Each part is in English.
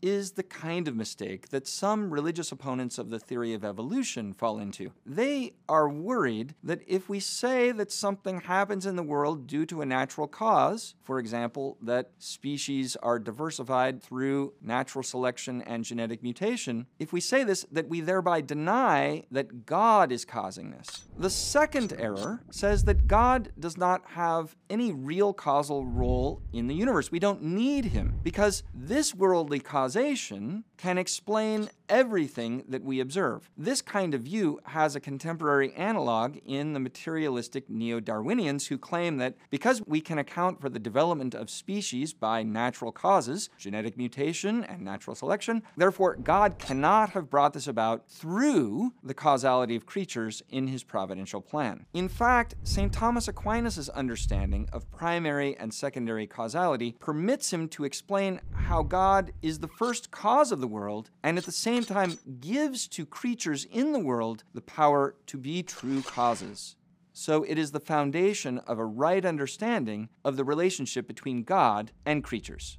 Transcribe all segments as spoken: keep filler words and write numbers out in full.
is the kind of mistake that some religious opponents of the theory of evolution fall into. They are worried that if we say that something happens in the world due to a natural cause, for example, that species are diversified through natural selection and genetic mutation, if we say this, that we thereby deny that God is causing this. The second error says that God does not have any real causal role in the universe. We don't need him because this worldly causation can explain everything that we observe. This kind of view has a contemporary analog in the materialistic neo-Darwinians who claim that because we can account for the development of species by natural causes, genetic mutation and natural selection, therefore God cannot have brought this about through the causality of creatures in his providential plan. In fact, Saint Thomas Aquinas' understanding of primary and secondary causality permits him to explain how God is the first cause of the world and at the same time gives to creatures in the world the power to be true causes. So it is the foundation of a right understanding of the relationship between God and creatures.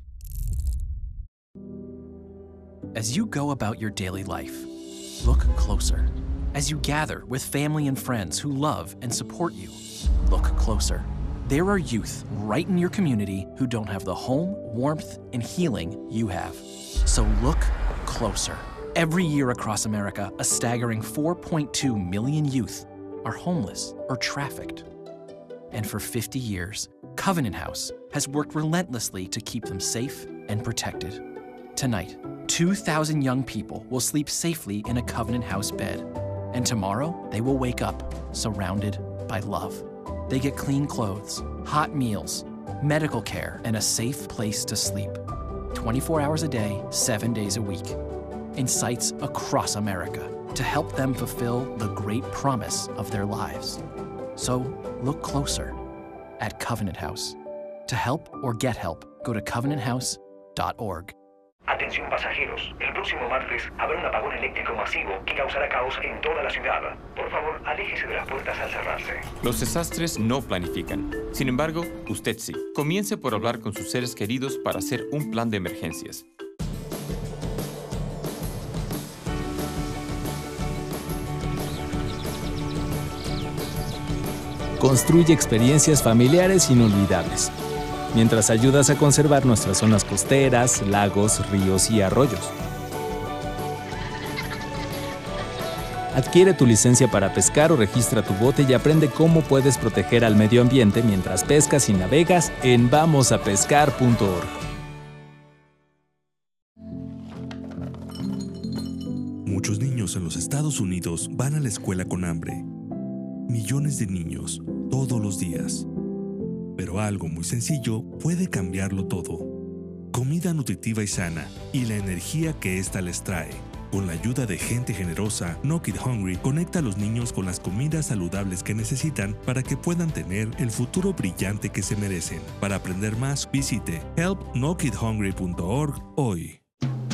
As you go about your daily life, look closer. As you gather with family and friends who love and support you, look closer. There are youth right in your community who don't have the home, warmth, and healing you have. So look closer. Every year across America, a staggering four point two million youth are homeless or trafficked. And for fifty years, Covenant House has worked relentlessly to keep them safe and protected. Tonight, two thousand young people will sleep safely in a Covenant House bed. And tomorrow, they will wake up surrounded by love. They get clean clothes, hot meals, medical care, and a safe place to sleep. twenty-four hours a day, seven days a week. In sites across America to help them fulfill the great promise of their lives. So look closer at Covenant House. To help or get help, go to covenant house dot org. Atención pasajeros, el próximo martes habrá un apagón eléctrico masivo que causará caos en toda la ciudad. Por favor, aléjese de las puertas al cerrarse. Los desastres no planifican. Sin embargo, usted sí. Comience por hablar con sus seres queridos para hacer un plan de emergencias. Construye experiencias familiares inolvidables, mientras ayudas a conservar nuestras zonas costeras, lagos, ríos y arroyos. Adquiere tu licencia para pescar o registra tu bote y aprende cómo puedes proteger al medio ambiente mientras pescas y navegas en vamos a pescar punto org. Muchos niños en los Estados Unidos van a la escuela con hambre. Millones de niños, todos los días. Pero algo muy sencillo puede cambiarlo todo. Comida nutritiva y sana y la energía que ésta les trae. Con la ayuda de gente generosa, No Kid Hungry conecta a los niños con las comidas saludables que necesitan para que puedan tener el futuro brillante que se merecen. Para aprender más, visite help no kid hungry punto org hoy.